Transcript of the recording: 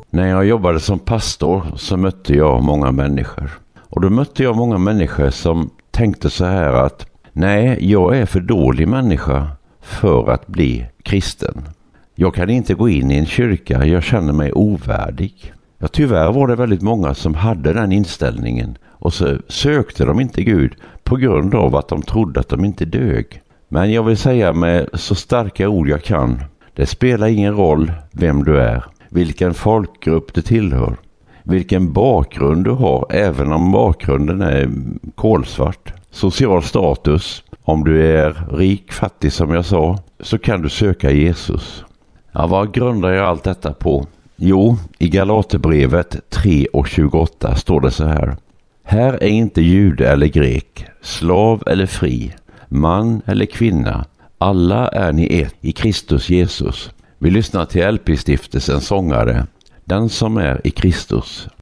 När jag jobbade som pastor så mötte jag många människor. Och då mötte jag många människor som tänkte så här att nej, jag är för dålig människa för att bli kristen. Jag kan inte gå in i en kyrka, jag känner mig ovärdig. Ja, tyvärr var det väldigt många som hade den inställningen och så sökte de inte Gud på grund av att de trodde att de inte dög. Men jag vill säga med så starka ord jag kan, det spelar ingen roll vem du är, vilken folkgrupp du tillhör, vilken bakgrund du har, även om bakgrunden är kolsvart. Social status, om du är rik, fattig som jag sa, så kan du söka Jesus. Ja, vad grundar jag allt detta på? Jo, i Galaterbrevet 3:28 står det så här. Här är inte jude eller grek, slav eller fri, man eller kvinna. Alla är ni ett i Kristus Jesus. Vi lyssnar till LP-stiftelsens sångare, den som är i Kristus.